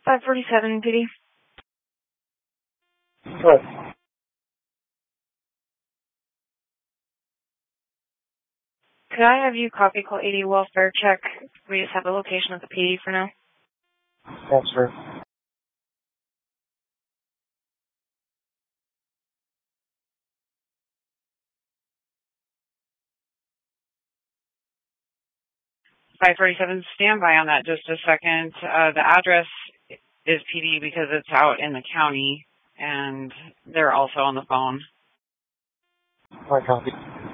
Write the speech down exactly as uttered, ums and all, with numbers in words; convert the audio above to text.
five forty-seven, P D. What? Could I have you copy call eighty welfare check? We just have the location of the P D for now. Transfer. five forty-seven, stand by on that just a second. Uh, the address is P D because it's out in the county, and they're also on the phone. My copy.